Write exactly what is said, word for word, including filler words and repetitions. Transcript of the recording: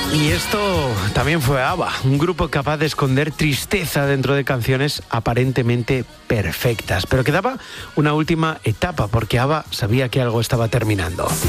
Y esto también fue ABBA, un grupo capaz de esconder tristeza dentro de canciones aparentemente perfectas. Pero quedaba una última etapa, porque ABBA sabía que algo estaba terminando.